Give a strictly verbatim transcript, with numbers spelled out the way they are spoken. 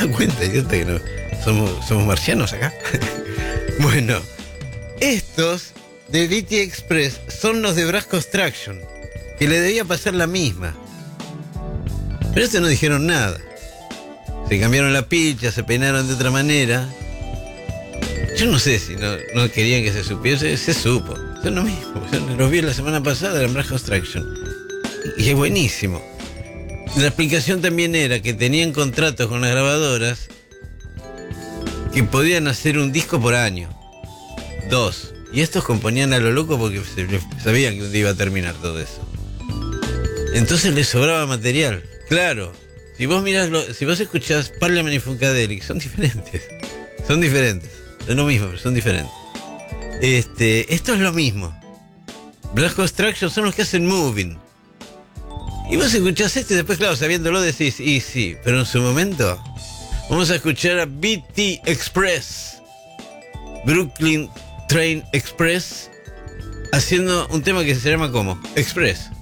dan cuenta, idiota, que no somos, somos marcianos acá? Bueno, estos de B T Express son los de Brass Construction, que le debía pasar la misma. Pero estos no dijeron nada. Se cambiaron la pilcha, se peinaron de otra manera. Yo no sé si no, no querían que se supiese, se supo. Son lo mismo. Yo los vi la semana pasada en Brass Construction. Y es buenísimo. La explicación también era que tenían contratos con las grabadoras que podían hacer un disco por año. Dos. Y estos componían a lo loco porque sabían que un día iba a terminar todo eso. Entonces les sobraba material. Claro. Si vos mirás, lo, si vos escuchás Parliament y Funkadelic, son diferentes. Son diferentes. Es lo mismo, pero son diferentes. Este, esto es lo mismo. Brass Construction son los que hacen Moving. Y vos escuchás esto y después, claro, sabiéndolo decís, y sí, pero en su momento vamos a escuchar a B T Express, Brooklyn Train Express, haciendo un tema que se llama ¿cómo? Express.